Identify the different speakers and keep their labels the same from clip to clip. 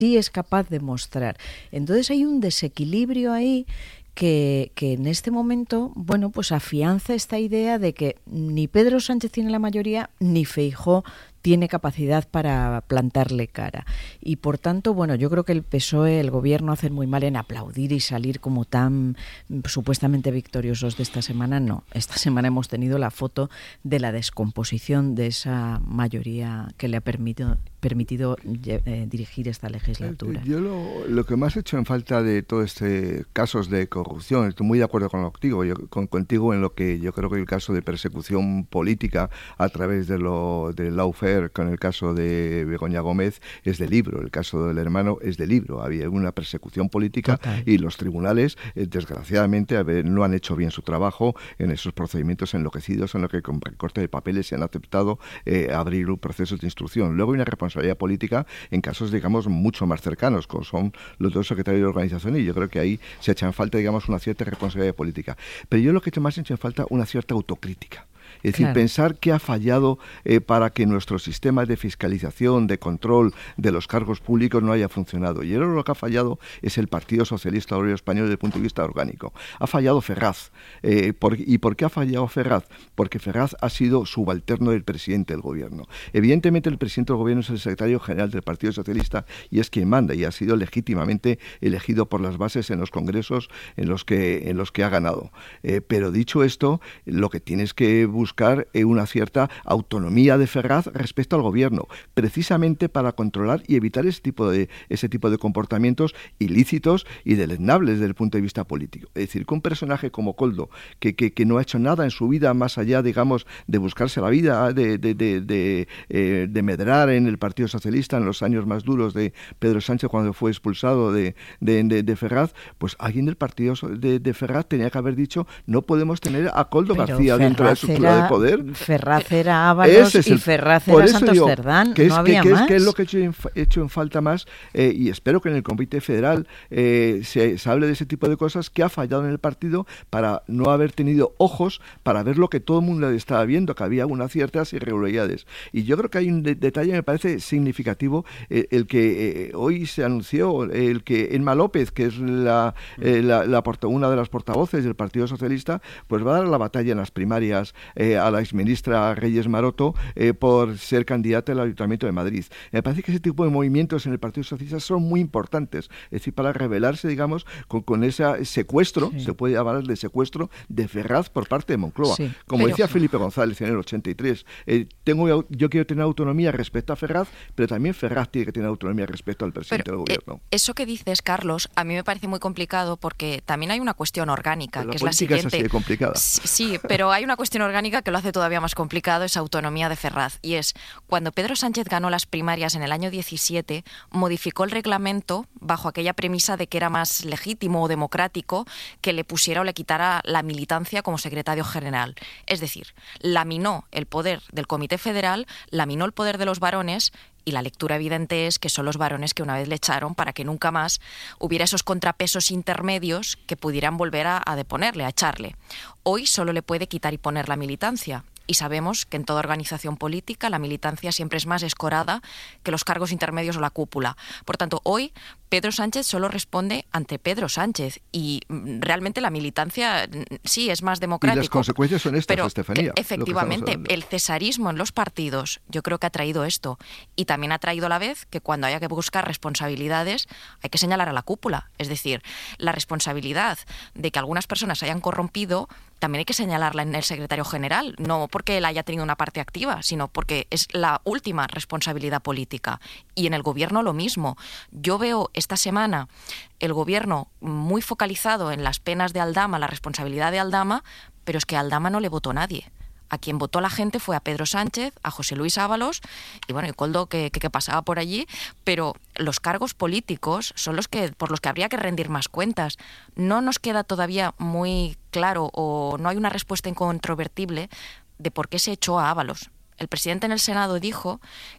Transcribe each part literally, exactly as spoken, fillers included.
Speaker 1: sí es capaz de mostrar. Entonces hay un desequilibrio ahí que, que en este momento, bueno, pues afianza esta idea de que ni Pedro Sánchez tiene la mayoría, ni Feijóo tiene capacidad para plantarle cara. Y por tanto, bueno, yo creo que el P S O E, el gobierno, hacen muy mal en aplaudir y salir como tan supuestamente victoriosos de esta semana. No, esta semana hemos tenido la foto de la descomposición de esa mayoría que le ha permitido, permitido eh, dirigir esta legislatura.
Speaker 2: Yo lo, lo que más he hecho en falta de todos este casos de corrupción, estoy muy de acuerdo con lo contigo, yo, con, contigo en lo que yo creo que el caso de persecución política a través de lo del lawfare, con el caso de Begoña Gómez, es de libro. El caso del hermano es de libro. Había una persecución política. Total. Y los tribunales, eh, desgraciadamente, a ver, no han hecho bien su trabajo en esos procedimientos enloquecidos en los que con recorte de papeles se han aceptado eh, abrir procesos de instrucción. Luego hay una responsabilidad política en casos, digamos, mucho más cercanos, como son los dos secretarios de organización, y yo creo que ahí se echa en falta, digamos, una cierta responsabilidad política. Pero yo lo que más he hecho en falta una cierta autocrítica. Es decir, claro, pensar qué ha fallado eh, para que nuestro sistema de fiscalización, de control de los cargos públicos no haya funcionado. Y yo creo que lo que ha fallado es el Partido Socialista Obrero Español desde el punto de vista orgánico. Ha fallado Ferraz. Eh, por, ¿Y por qué ha fallado Ferraz? Porque Ferraz ha sido subalterno del presidente del gobierno. Evidentemente el presidente del gobierno es el secretario general del Partido Socialista y es quien manda y ha sido legítimamente elegido por las bases en los congresos en los que, en los que ha ganado. Eh, pero dicho esto, lo que tienes que buscar una cierta autonomía de Ferraz respecto al gobierno, precisamente para controlar y evitar ese tipo de ese tipo de comportamientos ilícitos y deleznables desde el punto de vista político. Es decir, que un personaje como Koldo, que, que, que no ha hecho nada en su vida más allá, digamos, de buscarse la vida, de, de, de, de, eh, de medrar en el Partido Socialista en los años más duros de Pedro Sánchez cuando fue expulsado de, de, de, de Ferraz, pues alguien del Partido de, de Ferraz tenía que haber dicho no podemos tener a Koldo Pero García Ferraz dentro de la estructura era... de poder.
Speaker 1: Ferraz era Ábalos y el, Ferraz era Santos digo, Cerdán,
Speaker 2: que es,
Speaker 1: no había
Speaker 2: que, que
Speaker 1: más.
Speaker 2: Es, que es lo que he hecho en, hecho en falta más eh, y espero que en el Comité Federal eh, se, se hable de ese tipo de cosas que ha fallado en el partido para no haber tenido ojos para ver lo que todo el mundo estaba viendo, que había unas ciertas irregularidades. Y yo creo que hay un de, detalle, me parece significativo, eh, el que eh, hoy se anunció, el que Emma López, que es la, eh, la, la porta, una de las portavoces del Partido Socialista, pues va a dar la batalla en las primarias eh, a la exministra Reyes Maroto eh, por ser candidata al Ayuntamiento de Madrid. Me parece que ese tipo de movimientos en el Partido Socialista son muy importantes, es decir, para rebelarse, digamos, con, con ese secuestro, sí. se puede llamar de secuestro de Ferraz por parte de Moncloa. Sí, Como pero... decía Felipe González en el ochenta y tres, eh, tengo, yo quiero tener autonomía respecto a Ferraz, pero también Ferraz tiene que tener autonomía respecto al presidente
Speaker 3: pero,
Speaker 2: del gobierno.
Speaker 3: Eh, eso que dices, Carlos, a mí me parece muy complicado porque también hay una cuestión orgánica,
Speaker 2: pero
Speaker 3: que
Speaker 2: la
Speaker 3: es la siguiente.
Speaker 2: Es así de complicada.
Speaker 3: Sí, pero hay una cuestión orgánica que lo hace todavía más complicado, esa autonomía de Ferraz, y es cuando Pedro Sánchez ganó las primarias en el año diecisiete, modificó el reglamento bajo aquella premisa de que era más legítimo o democrático que le pusiera o le quitara la militancia como secretario general. Es decir, laminó el poder del Comité Federal, laminó el poder de los varones. Y la lectura evidente es que son los varones que una vez le echaron para que nunca más hubiera esos contrapesos intermedios que pudieran volver a, a deponerle, a echarle. Hoy solo le puede quitar y poner la militancia. Y sabemos que en toda organización política la militancia siempre es más escorada que los cargos intermedios o la cúpula. Por tanto, hoy Pedro Sánchez solo responde ante Pedro Sánchez y realmente la militancia sí es más democrático.
Speaker 2: Y las consecuencias son estas,
Speaker 3: pero
Speaker 2: Estefanía.
Speaker 3: Efectivamente, el cesarismo en los partidos yo creo que ha traído esto y también ha traído a la vez que cuando haya que buscar responsabilidades hay que señalar a la cúpula. Es decir, la responsabilidad de que algunas personas se hayan corrompido también hay que señalarla en el secretario general, no porque él haya tenido una parte activa, sino porque es la última responsabilidad política. Y en el gobierno lo mismo. Yo veo esta semana el gobierno muy focalizado en las penas de Aldama, la responsabilidad de Aldama, pero es que a Aldama no le votó nadie. A quien votó la gente fue a Pedro Sánchez, a José Luis Ábalos y bueno, y Koldo que, que, que pasaba por allí, pero los cargos políticos son los que por los que habría que rendir más cuentas. No nos queda todavía muy claro o no hay una respuesta incontrovertible de por qué se echó a Ábalos. El presidente en el Senado dijo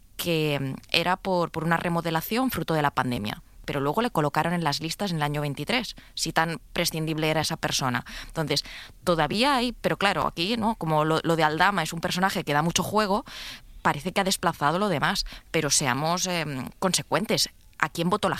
Speaker 3: que era por, por una remodelación fruto de la pandemia. Pero luego le colocaron en las listas en el año veintitrés, si tan prescindible era esa persona. Entonces, todavía hay, pero claro, aquí, ¿no? Como lo, lo de Aldama es un personaje que da mucho juego, parece que ha desplazado lo demás, pero seamos eh, consecuentes. ¿A quién votó la